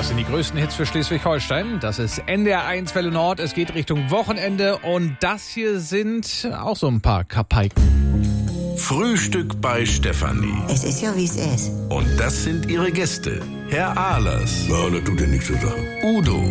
sind die größten Hits für Schleswig-Holstein. Das ist NDR1 Welle Nord. Es geht Richtung Wochenende und das hier sind auch so ein paar Kapaiken. Frühstück bei Stefanie. Es ist ja, wie es ist. Und das sind ihre Gäste. Herr Ahlers. Ja, das tut ja nichts zur Sache. Udo.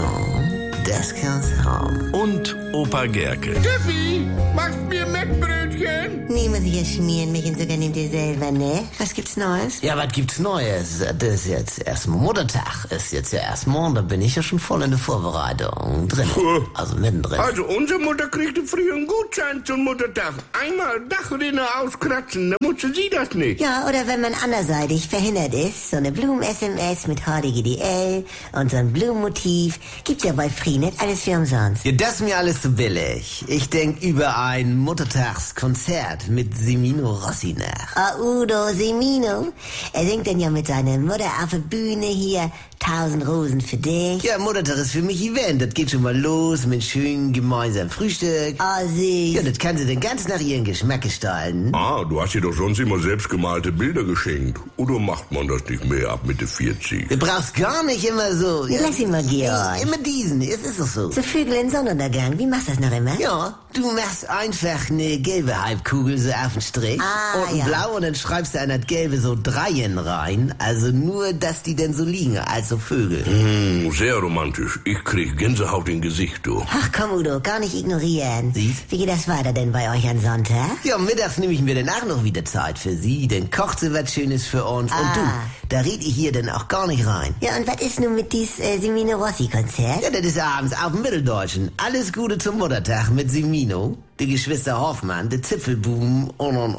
Ja, das kann's haben. Und Opa Gerke. Steffi, machst mir Mettbrötchen? Nee, muss ich ja schmieren, mich und sogar nehmt ihr selber, ne? Was gibt's Neues? Ja, was gibt's Neues? Das ist jetzt erst Muttertag. Ist jetzt ja erst morgen, da bin ich ja schon voll in der Vorbereitung drin. Also mittendrin. Also unsere Mutter kriegte früher einen Gutschein zum Muttertag. Einmal Dachrinne auskratzen, dann musste sie das nicht. Ja, oder wenn man anderseitig verhindert ist, so eine Blumen-SMS mit HDGDL und so ein Blumenmotiv. Gibt's ja bei Freenet alles für umsonst. Ja, das ist mir alles zu billig. Ich denk über ein Muttertagskonzert mit Semino Rossi nach. Ah, Udo Semino. Er singt dann ja mit seiner Mutter auf der Bühne hier 1000 Rosen für dich. Ja, Muttertag ist für mich Event. Das geht schon mal los mit schönem gemeinsamen Frühstück. Ah, süß. Ja, das kann sie dann ganz nach ihrem Geschmack gestalten. Ah, du hast ihr doch sonst immer selbstgemalte Bilder geschenkt. Oder macht man das nicht mehr ab Mitte 40? Du brauchst gar nicht immer so. Ja, lass ihn mal, Georg. Immer diesen, es ist doch so. So Vögel in Sonnenuntergang, wie machst du das noch immer? Ja, du machst einfach eine gelbe Halbkugel so auf den Strich und ein ja. Blau und dann schreibst du an das Gelbe so Dreien rein. Also nur, dass die denn so liegen, als so Vögel. Sehr romantisch. Ich krieg Gänsehaut im Gesicht, du. Ach komm, Udo, gar nicht ignorieren. Siehst? Wie geht das weiter denn bei euch an Sonntag? Ja, mittags nehme ich mir dann auch noch wieder Zeit für sie, dann kocht sie was Schönes für uns. Und du, da red ich hier dann auch gar nicht rein. Ja, und was ist nun mit dies Semino Rossi-Konzert? Ja, das ist abends auf dem Mitteldeutschen. Alles Gute zum Muttertag mit Semino, die Geschwister Hoffmann, die Zipfelbuben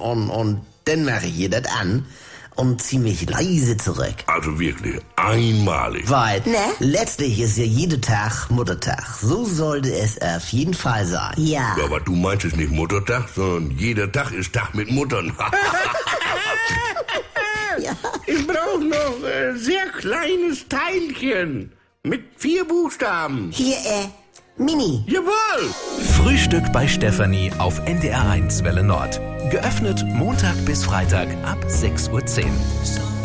und dann mache ich ihr das an und zieh mich leise zurück. Also wirklich, einmalig. Weil Ne? letztlich ist ja jeder Tag Muttertag. So sollte es auf jeden Fall sein. Ja. Ja, aber du meinst es nicht Muttertag, sondern jeder Tag ist Tag mit Muttern. Ja. Ich brauche noch ein sehr kleines Teilchen mit 4 Buchstaben. Hier, Mini. Jawohl! Frühstück bei Stefanie auf NDR1 Welle Nord. Geöffnet Montag bis Freitag ab 6:10 Uhr.